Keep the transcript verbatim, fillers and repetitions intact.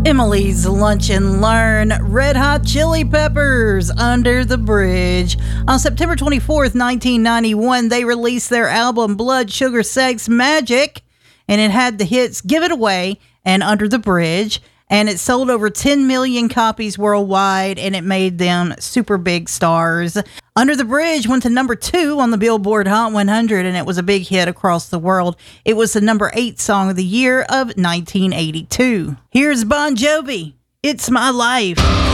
Emily's Lunch and Learn, Red Hot Chili Peppers, Under the Bridge. On September twenty-fourth, nineteen ninety-one, they released their album Blood, Sugar, Sex, Magic, and it had the hits Give It Away and Under the Bridge, and it sold over ten million copies worldwide, and it made them super big stars. Under the Bridge went to number two on the Billboard Hot one hundred, and it was a big hit across the world. It was the number eight song of the year of nineteen eighty-two. Here's Bon Jovi, It's My Life.